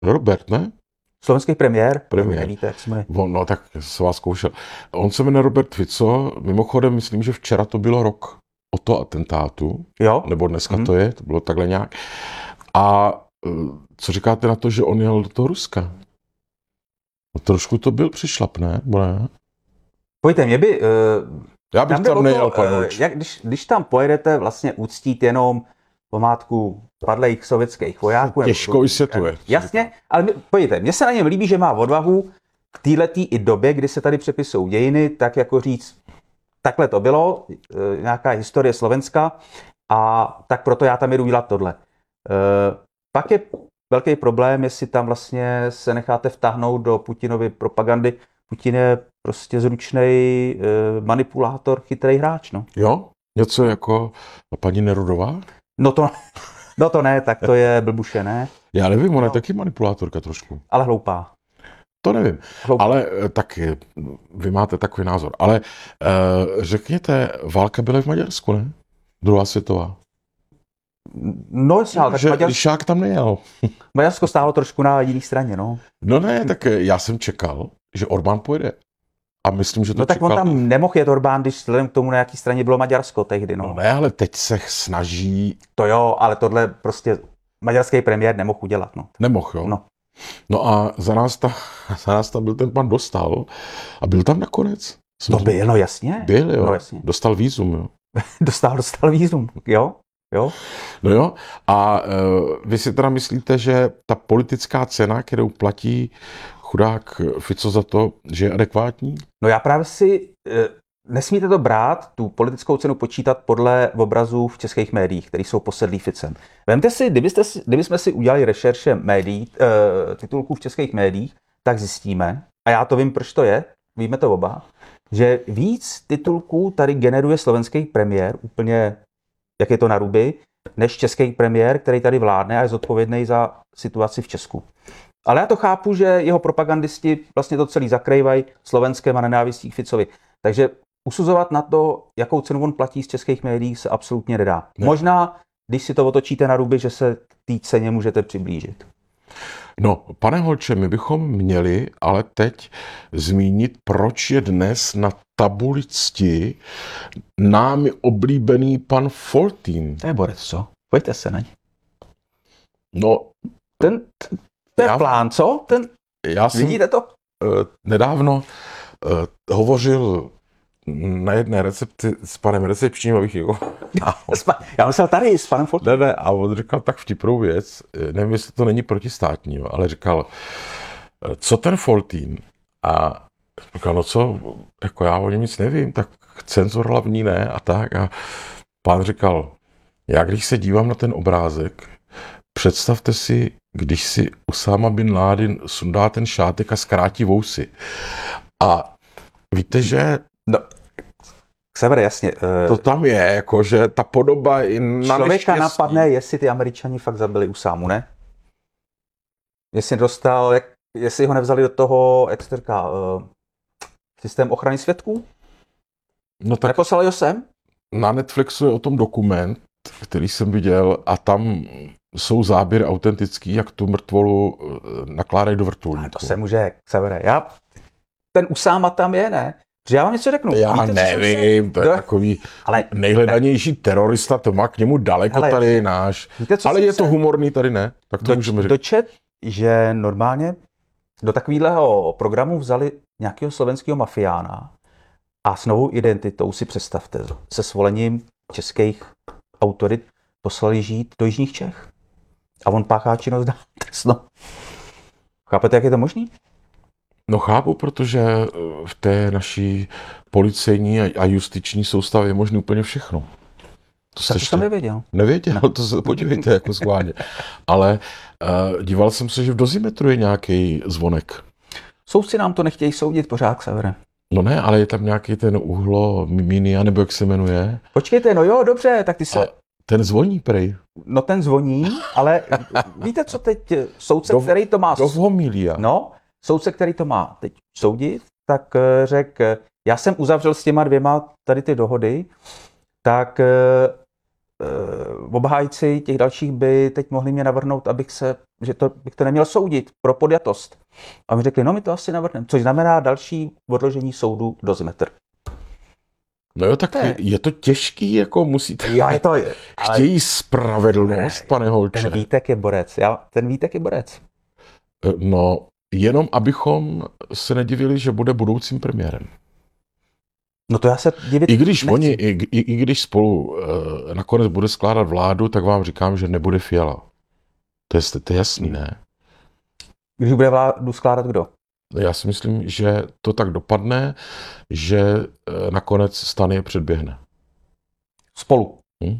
Robert, ne? Slovenský premiér. Nevíte, jak se jmenuje. No tak se vás zkoušel. On se jmenuje Robert Fico. Mimochodem, myslím, že včera to bylo rok o to atentátu. Jo? Nebo dneska to bylo takhle nějak. A co říkáte na to, že on jel do toho Ruska? No, trošku to byl přišlap, ne? Pojďte, mě by... Já bych tam nejel, když tam pojedete vlastně uctít jenom památku padlých sovětských vojáků. Těžko vysvětluje. Jasně, ale pojďte, mně se na něm líbí, že má odvahu k této i době, kdy se tady přepisují dějiny, tak jako říct, takhle to bylo, nějaká historie Slovenska, a tak proto já tam jedu dělat tohle. Pak je velký problém, jestli tam vlastně se necháte vtáhnout do Putinovy propagandy. Putin je prostě zručnej manipulátor, chytrý hráč. No. Jo? Něco jako paní Nerudová? No to ne, tak to je blbuše, ne? Já nevím, ona je taky manipulátorka trošku. Ale hloupá. To nevím, ale tak vy máte takový názor. Ale řekněte, válka byla v Maďarsku, ne? Druhá světová. No jasně, ale tak Lišák tam nejel. Maďarsko stálo trošku na jiné straně, no. No ne, tak já jsem čekal, že Orbán pojede. A myslím, že to tak čekal. On tam nemohl jet Orbán, když vzhledem k tomu, na jaký straně bylo Maďarsko tehdy, no. No ne, ale teď se snaží... To jo, ale tohle prostě maďarský premiér nemohl udělat, no. Nemohl, jo? No a za nás tam byl ten pan Dostal a byl tam nakonec. Byl, no jasně. Byl, jo. No, jasně. Dostal vízum, jo. dostal vízum, jo. No jo, a vy si teda myslíte, že ta politická cena, kterou platí chudák Fico za to, že je adekvátní? No já právě si, nesmíte to brát, tu politickou cenu počítat podle obrazů v českých médiích, které jsou posedlí Ficem. Vemte si, kdybychom si udělali rešerše médií, titulků v českých médiích, tak zjistíme, a já to vím, proč to je, víme to oba, že víc titulků tady generuje slovenský premiér, úplně jak je to na ruby, než český premiér, který tady vládne a je zodpovědný za situaci v Česku. Ale já to chápu, že jeho propagandisti vlastně to celý zakrývají Slovenskem a nenávistí k Ficovi. Takže usuzovat na to, jakou cenu on platí z českých médií, se absolutně nedá. Ne. Možná, když si to otočíte na ruby, že se té ceně můžete přiblížit. No, pane Holče, my bychom měli ale teď zmínit, proč je dnes na tabuli cti námi oblíbený pan Foltín. To je borec, co? Pojďte se na ně. No, ten plán, co? Vidíte to? Nedávno hovořil na jedné recepci s panem recepčním, abych jako... Já myslel tady s panem Foltínem. Ne, a on říkal tak vtipnou věc, nevím, jestli to není protistátní, ale říkal, co ten Foltín? A říkal, no co, jako já o něm nic nevím, tak cenzor hlavní ne a tak. A pán říkal, já když se dívám na ten obrázek, představte si, když si Usáma bin Ládin sundá ten šátek a zkrátí vousy. A víte, že... No, Xavere, jasně. To tam je, jako, že ta podoba i na člověka napadne, jestli ty Američani fakt zabili Usámu, ne? Jestli ho nevzali do toho, jak se říká, systém ochrany svědků? No tak neposlali ho sem? Na Netflixu je o tom dokument, který jsem viděl, a tam jsou záběry autentický, jak tu mrtvolu nakládají do vrtulníku. To se může, Xavere. Ten Usáma tam je, ne? Že já vám něco řeknu. Já nevím, to je takový nejhledanější terorista, to má k němu daleko tady náš. Ale je to humorný tady, ne? Tak to můžeme říct. Dočet, že normálně do takového programu vzali nějakého slovenského mafiána a s novou identitou, si představte, se svolením českých autorit poslali žít do jižních Čech. A on páchá činnost trestnou. Chápete, jak je to možný? No chápu, protože v té naší policejní a justiční soustavě je možné úplně všechno. To jsem nevěděl. Nevěděl, no. To se podívejte jako schválně. Ale díval jsem se, že v dozimetru je nějaký zvonek. Soudci nám to nechtějí soudit pořád, Xavere. No ne, ale je tam nějaký ten uhlo Miminia, nebo jak se jmenuje. Počkejte, no jo, dobře, tak ty se... Ten zvoní, prej. No ten zvoní, ale víte, co teď soudce, který to má... Dovhomilia. No, soudce, který to má teď soudit, tak řekl, já jsem uzavřel s těma dvěma tady ty dohody, tak obhájci těch dalších by teď mohli mě navrhnout, bych to neměl soudit pro podjatost. A mi řekli, no my to asi navrhneme. Což znamená další odložení soudu do zmetr. No jo, tak je to těžký, jako musíte... Já je to... Chtějí spravedlnost, pane Holče. Ten Vítek je borec. Ten Vítek je borec. No, jenom abychom se nedivili, že bude budoucím premiérem. No to já se divit I když nechci. i když spolu nakonec bude skládat vládu, tak vám říkám, že nebude Fiala. To je jasný, ne? Když bude vládu skládat kdo? Já si myslím, že to tak dopadne, že nakonec STAN je předběhne. Spolu.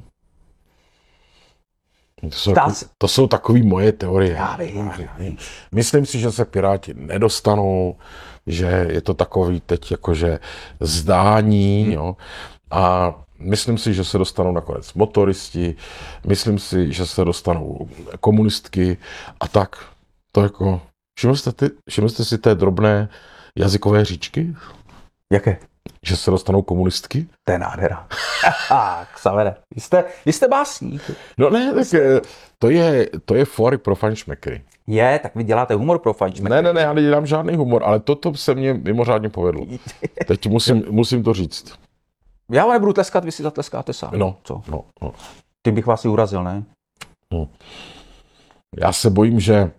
To jsou takové moje teorie. Já vím. Myslím si, že se Piráti nedostanou, že je to takový teď jakože zdání, jo. A myslím si, že se dostanou nakonec motoristi, myslím si, že se dostanou komunistky a tak. To jako, všiml jste si té drobné jazykové říčky? Jaké? Že se dostanou komunistky? To je nádhera. Xavere, vy jste básník. No ne, tak to je fóry pro fajnšmekry. Tak vy děláte humor pro fajnšmekry. Ne, já nedělám žádný humor, ale toto se mně mimořádně povedlo. Teď musím to říct. Já vám nebudu tleskat, vy si zatleskáte sám. No, co? No. Ty bych vás i urazil, ne? No. Já se bojím, že...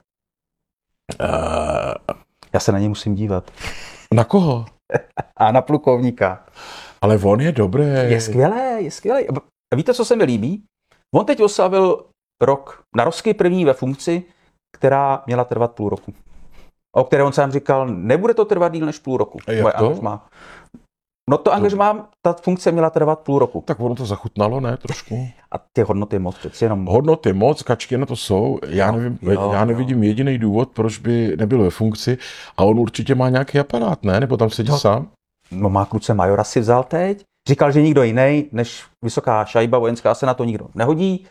Já se na něj musím dívat. Na koho? A na plukovníka. Ale on je dobrý. Je skvělý. A víte, co se mi líbí? On teď oslavil rok narozky první ve funkci, která měla trvat půl roku. O které on sám říkal, nebude to trvat díl než půl roku. Jak to? No to angažmá, ta funkce měla trvat půl roku. Tak ono to zachutnalo, ne, trošku? A ty hodnoty moc, přeci jenom... Hodnoty moc, kačky na to jsou. Já nevidím jediný důvod, proč by nebyl ve funkci. A on určitě má nějaký aparát, ne? Nebo tam sedí sám? No má kluce majora si vzal teď. Říkal, že nikdo jiný než vysoká šajba vojenská se na to nikdo nehodí.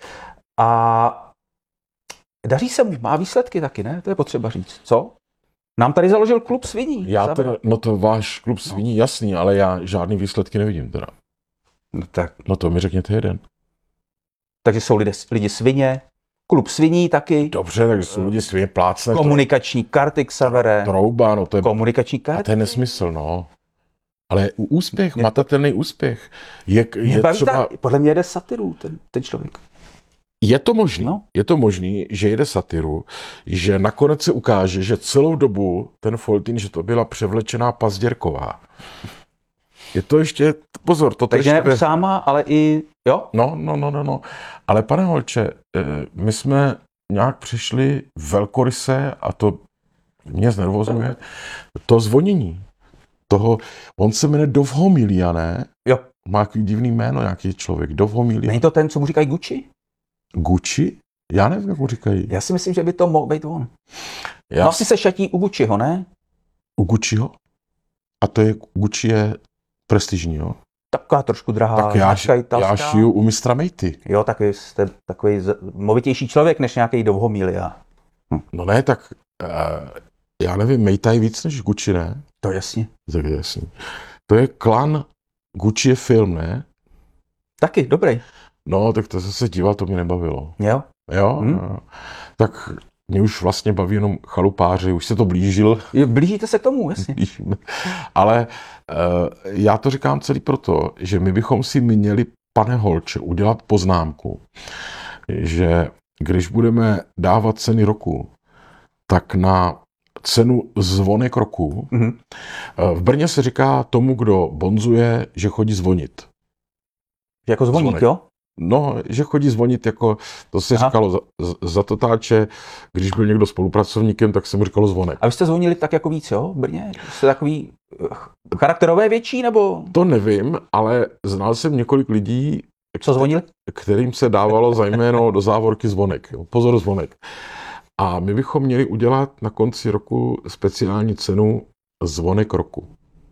A daří se mu, má výsledky taky, ne? To je potřeba říct. Co? Nám tady založil klub sviní. No to váš klub sviní, jasný, ale já žádný výsledky nevidím teda. No to mi řekněte jeden. Takže jsou lidi svině, klub sviní taky. Dobře, takže jsou lidi svině, plácne. Komunikační karty, Xavere. Trouba, no to je... Komunikační karty. A to je nesmysl, no. Ale úspěch, matatelný úspěch. Je třeba... Podle mě jede satiru ten člověk. Je to možný, že jede satiru, že nakonec se ukáže, že celou dobu ten Foltín, že to byla převlečená Pazděrková. Je to ještě, pozor, to takže ještě... ne Usáma, ale i, jo? No. Ale pane Holče, my jsme nějak přišli velkoryse, a to mě znervozňuje, to zvonění. On se jmenuje Dovhomilia, ne? Jo. Má takový divný jméno, nějaký člověk, Dovhomilia. Není to ten, co mu říkají Gucci? Gucci? Já nevím, jak mu říkají. Já si myslím, že by to mohl být on. No asi se šatí u Gucciho, ne? U Gucciho? A Gucci je prestižní, jo? Taková trošku drahá. Tak já šiju u mistra Mejty. Jo, tak jste takový movitější člověk než nějaký Dovhomilia. No ne, tak já nevím, Mejta je víc než Gucci, ne? To jasně. Tak je jasný. To je klan, Gucci je film, ne? Taky, dobrý. No, tak to se díval, to mě nebavilo. Jo? Jo? Tak mě už vlastně baví jenom chalupáři, už se to blížil. Blížíte se k tomu, jasně. Ale já to říkám celý proto, že my bychom si měli, pane Holče, udělat poznámku, že když budeme dávat ceny roku, tak na cenu zvonek roku, v Brně se říká tomu, kdo bonzuje, že chodí zvonit. Jako zvoník, jo? No, že chodí zvonit, jako to se říkalo za totáče, když byl někdo spolupracovníkem, tak se mu říkalo zvonek. A vy jste zvonili tak jako víc, jo, v Brně? Jste takový charakterové větší, nebo? To nevím, ale znal jsem několik lidí, co zvonili? Kterým se dávalo za jméno do závorky zvonek. Jo. Pozor, zvonek. A my bychom měli udělat na konci roku speciální cenu zvonek roku.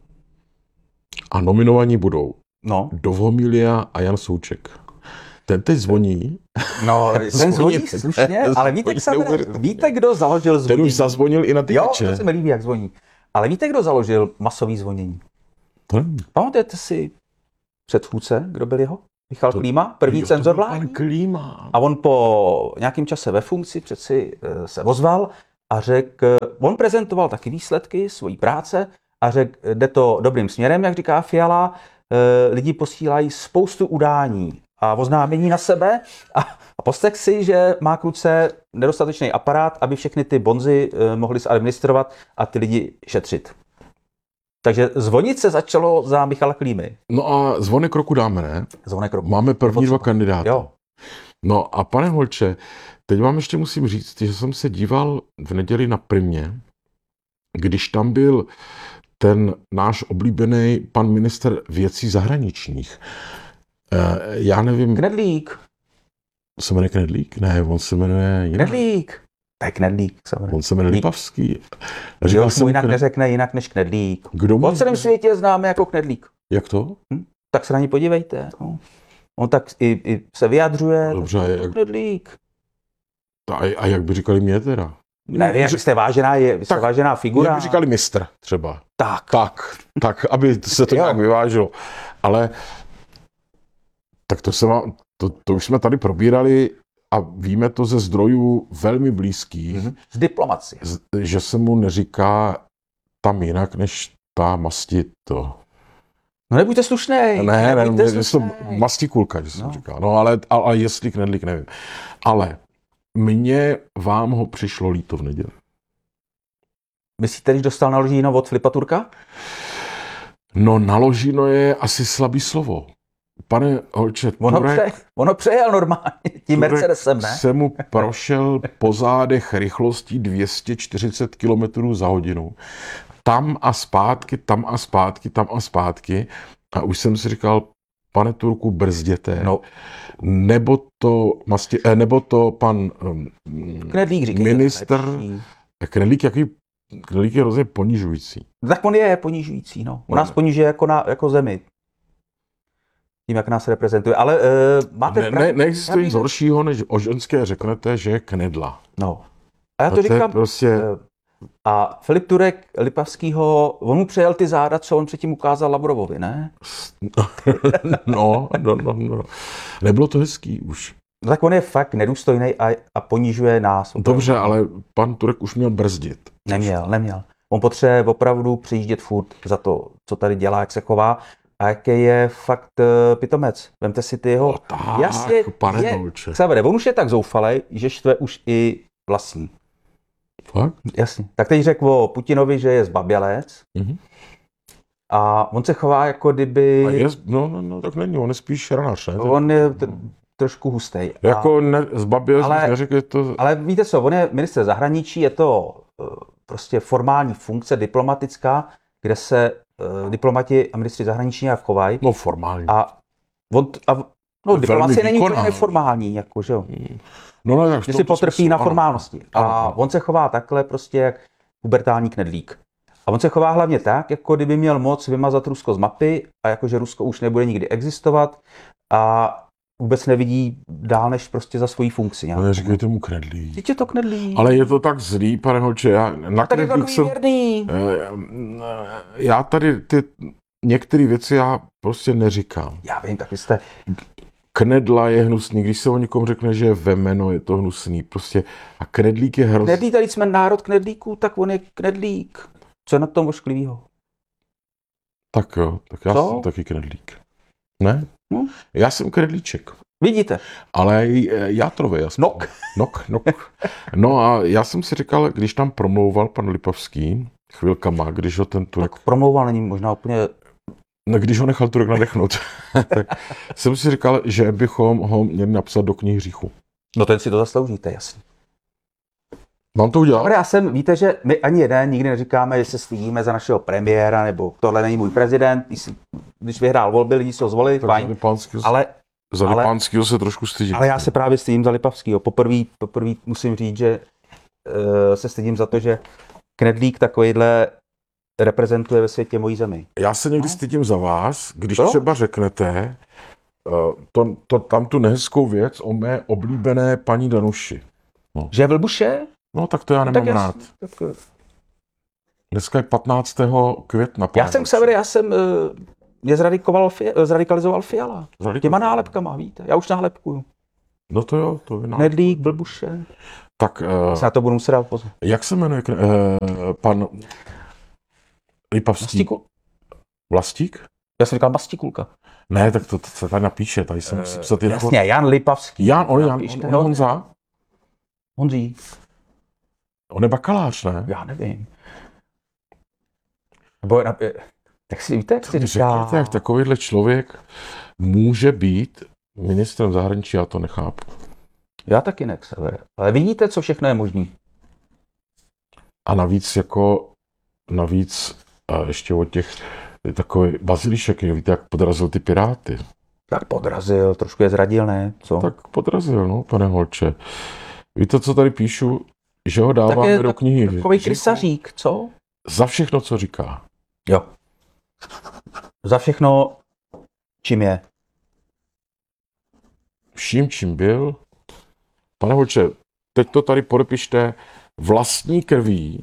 A nominovaní budou Dovhomilia a Jan Souček. Ten teď zvoní. No, ten zvoní slušně, ale víte, kdo založil zvonění? Ten už zazvonil i na tykače. Jo, to se mi líbí, jak zvoní. Ale víte, kdo založil masový zvonění? Pamatujete si předchůdce, kdo byl jeho? Michal Klíma, první cenzor vládní. Pan Klíma. A on po nějakém čase ve funkci přeci se ozval a řekl, on prezentoval taky výsledky svojí práce a řekl, jde to dobrým směrem, jak říká Fiala, lidi posílají spoustu udání a oznámení na sebe a poslech si, že má k ruce nedostatečný aparát, aby všechny ty bonzy mohli zadministrovat a ty lidi šetřit. Takže zvonit se začalo za Michala Klímy. No a zvonek roku dáme, ne? Zvonek roku. Máme první dva kandidáty. Jo. No a pane Holče, teď vám ještě musím říct, že jsem se díval v neděli na Primě, když tam byl ten náš oblíbený pan ministr věcí zahraničních. Já nevím... Knedlík. Se jmenuje Knedlík? Ne, on se jmenuje... Knedlík. To je Knedlík. Samozřejmě. On se jmenuje Lipavský. Říkal jsem jinak neřekne jinak než Knedlík. Kdo Po celém světě známe jako Knedlík. Jak to? Tak se na ní podívejte. No. On tak i se vyjadřuje. Dobře, jak... Knedlík. A jak by říkali mě teda? Ne, vy jste vážená figura. Jak by říkali mistr třeba. Tak, aby se to nějak vyvážilo. Ale tak to už jsme tady probírali a víme to ze zdrojů velmi blízkých. Z diplomacie. Že se mu neříká tam jinak, než ta masti to. No nebuďte slušnej. Ne, to mastikulka, že jsem říkal. No ale jestli Knedlík, nevím. Ale mně vám ho přišlo líto v neděli. Myslíte, když dostal naložíno od Filipa Turka? No naložíno je asi slabý slovo. Pane Holče, ono přejel normálně tím Mercedesem, ne? Se mu prošel po zádech rychlostí 240 km za hodinu. Tam a zpátky, tam a zpátky, tam a zpátky. A už jsem si říkal, pane Turku, brzděte. No. Nebo to pan Knedlík říká, ministr. Knedlík je hrozně ponižující. Tak on je ponižující, no. On nás ponižuje jako zemi. Tím, jak nás reprezentuje. Ale máte... Neexistuje nic horšího, než o ženské řeknete, že je knedla. No. A já to říkám... Prostě... A Filip Turek Lipavskýho, on mu přejel ty záda, co on předtím ukázal Lavrovovi, ne? No. Nebylo to hezký už. No tak on je fakt nedůstojný a ponižuje nás. Dobře, ale pan Turek už měl brzdit. Neměl. On potřebuje opravdu přijíždět furt za to, co tady dělá, jak se chová. A jaký je fakt pitomec. Vemte si ty jeho... Jasně, pane Holče. Xavere, on už je tak zoufalej, že štve už i vlastní. Fakt? Jasně. Tak teď řekl o Putinovi, že je zbabělec. Mm-hmm. A on se chová jako kdyby... No, tak není, on je spíš ranař, ne? On je trošku hustej. Jako zbabělec, neřekl to... Ale víte co, on je ministr zahraničí, je to prostě formální funkce diplomatická, kde se diplomati a ministři zahraničí nějak chovají. No formální. Diplomacie není úplně neformální, jako, že jo. No, že si potrpí na formálnosti. A on se chová takhle prostě jak pubertální knedlík. A on se chová hlavně tak, jako kdyby měl moc vymazat Rusko z mapy a jakože Rusko už nebude nikdy existovat a vůbec nevidí dál než prostě za svoji funkci. No neříkejte mu knedlík. Teď je to knedlík. Ale je to tak zlý, pane Holče, já tady ty některé věci já prostě neříkám. Já vím, tak vy jste... Knedla je hnusný, když se o někom řekne, že je vemeno, je to hnusný. Prostě a knedlík je hrozný. Knedlík, tady jsme národ knedlíků, tak on je knedlík. Co je na tom ošklivýho? Tak jo, tak já jsem taky knedlík. Ne? Já jsem knedlíček. Vidíte. Ale játrový. Nok. No a já jsem si říkal, když tam promlouval pan Lipavský, chvilkama, když ho ten Turek... Tak promlouval není možná úplně... No, když ho nechal Turek nadechnout, tak jsem si říkal, že bychom ho měli napsat do knihy hříchu. No ten si to zasloužíte, jasně. Mám to udělat? Víte, že my ani jeden nikdy neříkáme, že se stydíme za našeho premiéra, nebo tohle není můj prezident, když vyhrál volby, lidi si ho zvolili, fajn. Za Lipánskýho se trošku stydím. Ale já se právě stydím za Lipavskýho. Poprvé musím říct, že se stydím za to, že knedlík takovýhle reprezentuje ve světě mojí zemi. Já se někdy stydím za vás, když třeba řeknete tam tu nehezkou věc o mé oblíbené paní Danuši. No. Že je vlbuše? No tak to já nemám rád. Dneska je 15. května. Já jsem mě zradikalizoval Fiala. Těma nálepkama, víte, já už nálepkuju. No to jo, to je Nedlík, Blbuše. Tak, Se na to budu muset dát pozor. jak se jmenuje pan Lipavský? Vlastík? Já jsem říkal Mastikulka. Ne, tak to se tady napíše, tady jsem si psat jako... Jasně, Jan Lipavský. On Honza? Honzí. On je bakalář, ne? Já nevím. Nebo, tak si víte, jak si říká... Řekněte, jak takovýhle člověk může být ministrem zahraničí, já to nechápu. Já taky ne, Xavere. Ale vidíte, co všechno je možný. A navíc ještě od těch takový Bazilišek, víte, jak podrazil ty Piráty. Tak podrazil, trošku je zradil, ne? Co? Tak podrazil, no, pane Holče. Víte, co tady píšu? Že ho dáváme do knihy. Takový krysařík, co? Za všechno, co říká. Jo. Za všechno, čím je. Vším, čím byl. Pane Holče, teď to tady podepište vlastní krví.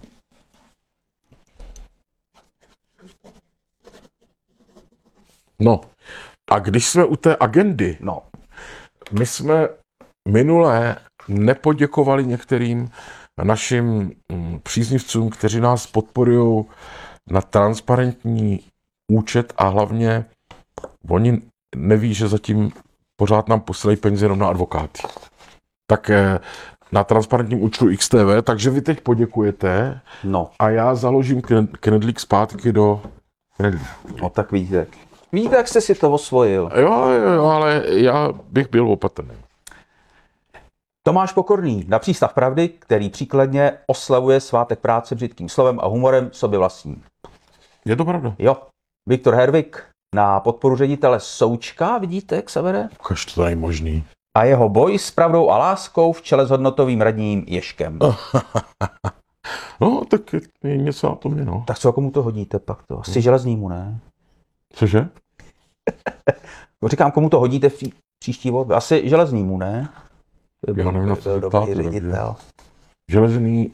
No, a když jsme u té agendy, my jsme minule nepoděkovali některým našim příznivcům, kteří nás podporují na transparentní účet a hlavně oni neví, že zatím pořád nám posílají peníze jenom na advokáty. Tak na transparentním účtu XTV, takže vy teď poděkujete a já založím Knedlík zpátky do Knedlíku. No tak vidíte. Víte, jak jste si to osvojil. Jo, ale já bych byl opatrný. Tomáš Pokorný na Přístav pravdy, který příkladně oslavuje svátek práce břitkým slovem a humorem sobě vlastní. Je to pravda. Jo. Viktor Hervik na podporu ředitele Součka, vidíte, Xavere? Ukaž, to není možný. A jeho boj s pravdou a láskou v čele s hodnotovým radním Ježkem. No, tak je něco na tom, no. Tak co, komu to hodíte pak to? Asi Železnýmu, ne? Cože? Říkám, komu to hodíte v příští volbě? Asi Železnýmu, ne? Já nevím, na co dobrý ředitel. Železný...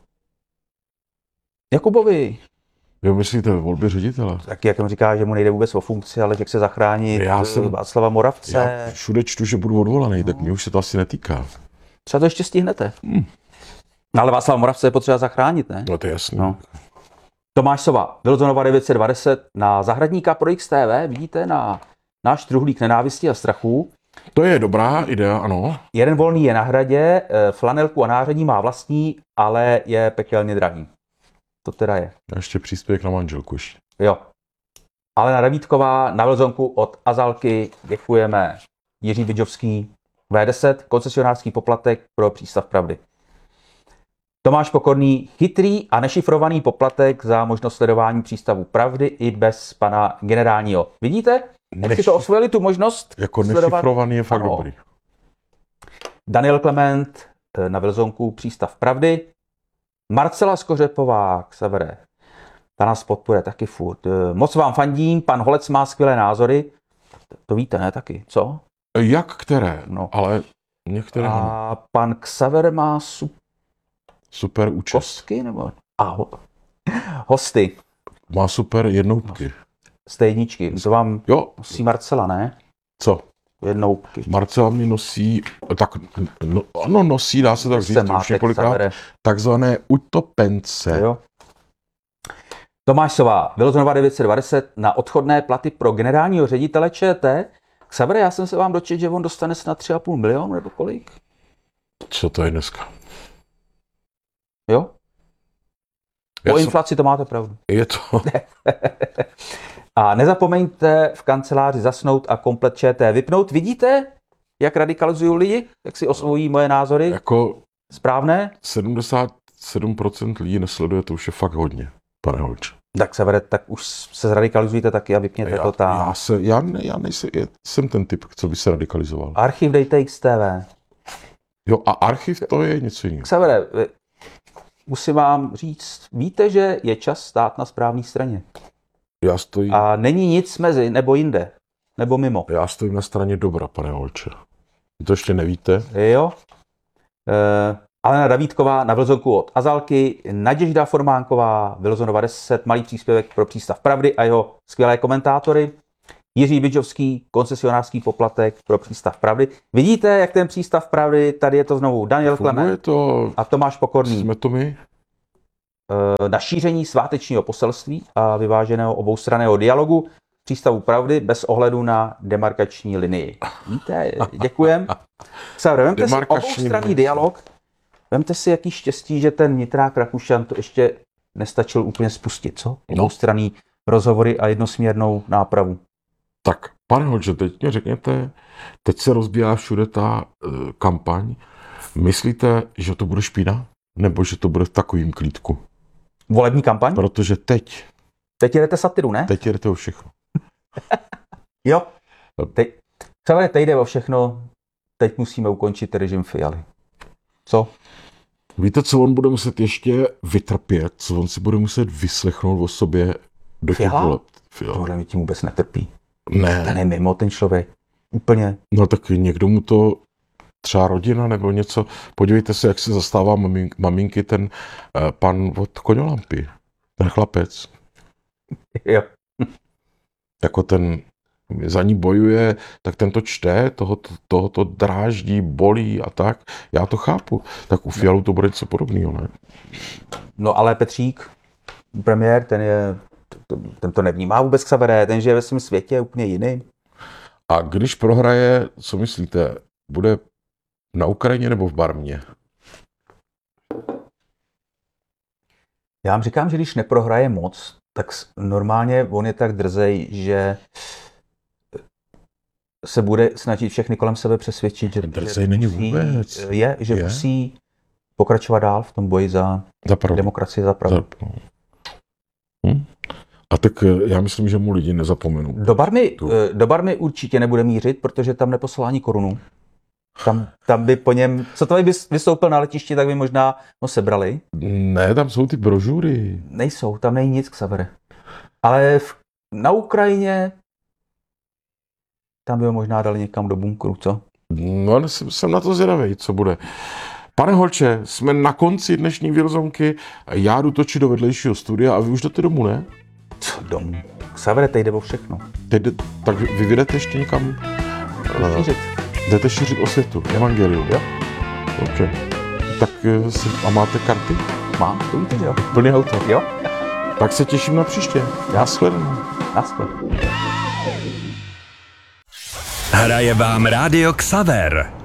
Jakubovi. Jo, myslíte ve volbě ředitele? Tak jak on říká, že mu nejde vůbec o funkci, ale že chce zachránit Václava Moravce. Já všude čtu, že budu odvolaný, tak mě už se to asi netýká. Třeba to ještě stihnete. Ale Václava Moravce je potřeba zachránit, ne? No to je jasný. No. Tomáš Sova, Wilsonova 920 na zahradníka pro XTV, vidíte, na náš truhlík nenávisti a strachu. To je dobrá idea, ano. Jeden volný je na hradě, flanelku a nářadí má vlastní, ale je pekelně drahý. To teda je. A ještě příspěvek na manželku ještě. Jo. Alena Davítková na Wilsonku od Azalky děkujeme. Jiří Vidžovský V10, koncesionářský poplatek pro Přístav pravdy. Tomáš Pokorný, chytrý a nešifrovaný poplatek za možnost sledování Přístavu pravdy i bez pana generálního. Vidíte? Jak si to osvojili, tu možnost jako nešifrovaný je fakt dobrý. Daniel Klement na Wilsonku Přístav pravdy. Marcela Skořepová, Xavere, ta nás podporuje taky furt. Moc vám fandím, pan Holec má skvělé názory. To víte, ne, taky, co? Jak které? No. Ale některé. A pan Xaver má super účest. Kostky, nebo? Hosty. Má super jednoutky. Stejničky. To vám nosí Marcela, ne? Co? Jednoutky. Marcela mě nosí, tak ano, nosí, dá se tak říct, už několikrát, takzvané utopence. Jo. Tomáš Sova, Wilsonova 920 na odchodné platy pro generálního ředitele ČT. Xavere, já jsem se vám dočetl, že on dostane snad 3,5 milionu, nebo kolik? Co to je dneska? Jo? Po inflaci to máte pravdu. Je to. A nezapomeňte v kanceláři zasnout a komplet ČT vypnout. Vidíte, jak radikalizují lidi? Jak si osvojí moje názory? Jako správné? 77% lidí nesleduje, to už je fakt hodně, pane Holče. Tak tak už se zradikalizujte taky a vypněte to tam. Já nejsem ten typ, co by se radikalizoval. Archiv dejte XTV. Jo, a archiv to je něco jiného. Xavere, musím vám říct, víte, že je čas stát na správné straně. Já stojím. A není nic mezi, nebo jinde, nebo mimo. Já stojím na straně dobra, pane Holče. Vy to ještě nevíte? Jo. Alena Davítková na Wilsonku od Azalky, Naděžda Formánková, Wilsonova 10, malý příspěvek pro Přístav pravdy a jeho skvělé komentátory. Jiří Bydžovský, koncesionářský poplatek pro přístav Pravdy. Vidíte, jak ten přístav Pravdy, tady je to znovu Daniel Klement to, a Tomáš Pokorný. jsme to my. Na šíření svátečního poselství a vyváženého oboustranného dialogu přístavu Pravdy bez ohledu na demarkační linii. Víte, děkujem. Vemte si oboustranný dialog. Vemte si, jaký štěstí, že ten Nitrák Rakušan to ještě nestačil úplně spustit, co? Oboustranný rozhovory a jednosměrnou nápravu. Tak, pane Holče, teď mě řekněte, teď se rozbíhá všude ta kampaň. Myslíte, že to bude špína? Nebo že to bude v takovým klídku? Volební kampaň? Protože teď jedete satiru, ne? Teď jedete o všechno. Jo. Teď jde o všechno. Teď musíme ukončit režim Fialy. Co? Víte, co on bude muset ještě vytrpět? Co on si bude muset vyslechnout o sobě do těch voleb? Tohle mi tím vůbec netrpí. Ne. Ten je mimo, ten člověk. Úplně. No tak někdo mu to, třeba rodina nebo něco. Podívejte se, jak se zastává maminky ten pan od Koňolampy. Ten chlapec. Jo. Jako ten za ní bojuje, tak ten to čte, tohoto dráždí, bolí a tak. Já to chápu. Tak u Fialu to bude něco podobného, ne? No ale Petřík, premiér, ten to nevnímá vůbec Xavere, ten žije ve svém světě úplně jiný. A když prohraje, co myslíte, bude na Ukrajině nebo v Barmě? Já vám říkám, že když neprohraje moc, tak normálně on je tak drzej, že se bude snažit všechny kolem sebe přesvědčit, že drzej není vůbec. Že musí pokračovat dál v tom boji za demokracii, za pravdu. A tak já myslím, že mu lidi nezapomenou. Do Barmy určitě nebude mířit, protože tam neposlal ani korunu. Tam by po něm, co to by vystoupil na letišti, tak by možná ho sebrali. Ne, tam jsou ty brožury. Nejsou, tam není nic, Xavere. Ale na Ukrajině tam by ho možná dali někam do bunkru, co? No, ale jsem na to zvědavý, co bude. Pane Holče, jsme na konci dnešní Wilsonky. Já jdu točit do vedlejšího studia a vy už jdete domů, ne? Co domů? Xavere, teď jde o všechno. Tak vy vyjdete ještě někam? Jdete šířit osvětu, evangelium. Jo. OK. Tak a máte karty? Mám, to víte, jo. Plný auto. Jo. Tak se těším na příště. Naschledanou. Naschledanou. Hraje vám Rádio Xaver.